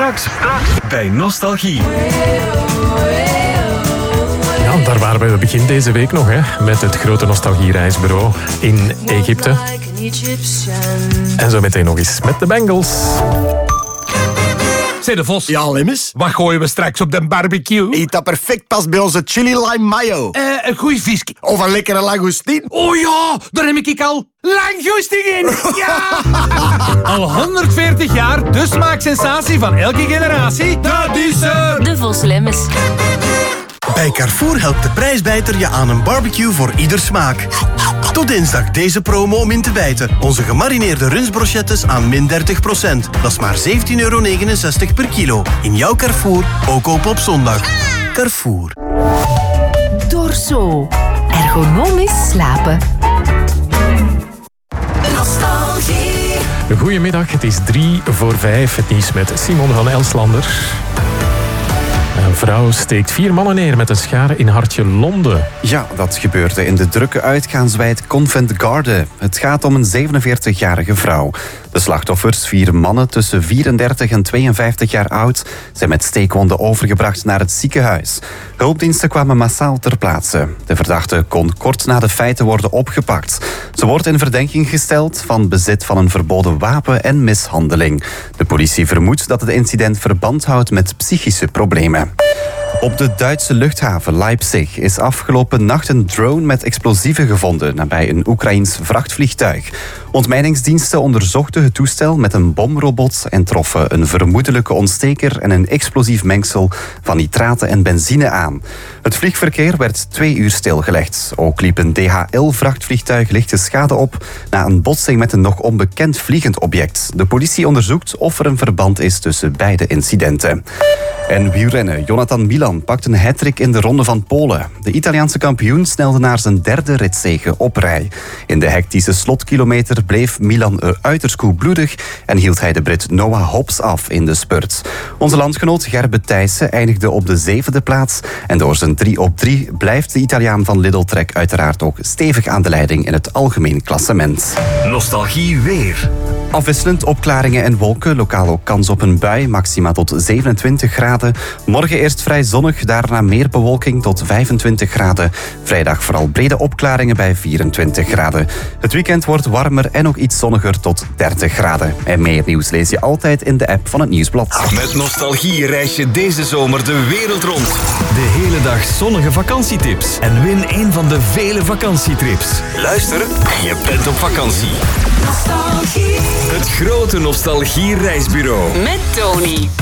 Straks bij Nostalgie. Ja, daar waren we begin deze week nog, hè, met het grote nostalgiereisbureau in Egypte. En zo meteen nog eens met de Bengals. Zeg de Vos. Ja, Lemmes? Wat gooien we straks op de barbecue? Eet dat perfect past bij onze chili lime mayo. Een goeie visje. Of een lekkere langoustine. Oh ja, daar heb ik al langjoesting in. Ja! Al 140 jaar de smaaksensatie van elke generatie. Dat is De Vos Lemmes. Bij Carrefour helpt de prijsbijter je aan een barbecue voor ieder smaak. Tot dinsdag deze promo om in te bijten. Onze gemarineerde runstbrochettes aan min 30%. Dat is maar €17,69 per kilo. In jouw Carrefour, ook open op zondag. Carrefour. Dorso. Ergonomisch slapen. Nostalgie. Goedemiddag, het is 3:45. Het nieuws met Simon van Elslander. Een vrouw steekt 4 mannen neer met een schare in Hartje Londen. Ja, dat gebeurde in de drukke uitgaanswijk Convent Garden. Het gaat om een 47-jarige vrouw. De slachtoffers, 4 mannen tussen 34 en 52 jaar oud, zijn met steekwonden overgebracht naar het ziekenhuis. Hulpdiensten kwamen massaal ter plaatse. De verdachte kon kort na de feiten worden opgepakt. Ze wordt in verdenking gesteld van bezit van een verboden wapen en mishandeling. De politie vermoedt dat het incident verband houdt met psychische problemen. Op de Duitse luchthaven Leipzig is afgelopen nacht een drone met explosieven gevonden nabij een Oekraïens vrachtvliegtuig. Ontmijningsdiensten onderzochten het toestel met een bomrobot en troffen een vermoedelijke ontsteker en een explosief mengsel van nitraten en benzine aan. Het vliegverkeer werd 2 uur stilgelegd. Ook liep een DHL-vrachtvliegtuig lichte schade op na een botsing met een nog onbekend vliegend object. De politie onderzoekt of er een verband is tussen beide incidenten. En wielrennen. Jonathan Milan pakt een hattrick in de Ronde van Polen. De Italiaanse kampioen snelde naar zijn 3e ritzege op rij. In de hectische slotkilometer bleef Milan uiterst koelbloedig en hield hij de Brit Noah Hobbs af in de spurt. Onze landgenoot Gerbe Thijssen eindigde op de 7e plaats en door zijn 3-op-3 blijft de Italiaan van Lidl Trek uiteraard ook stevig aan de leiding in het algemeen klassement. Nostalgie weer. Afwisselend opklaringen en wolken, lokaal ook kans op een bui, maxima tot 27 graden. Morgen eerst vrij zonnig, daarna meer bewolking tot 25 graden. Vrijdag vooral brede opklaringen bij 24 graden. Het weekend wordt warmer en ook iets zonniger tot 30 graden. En meer nieuws lees je altijd in de app van het Nieuwsblad. Met Nostalgie reis je deze zomer de wereld rond. De hele dag zonnige vakantietips. En win een van de vele vakantietrips. Luister en je bent op vakantie. Nostalgie. Het grote Nostalgie reisbureau. Met Tony.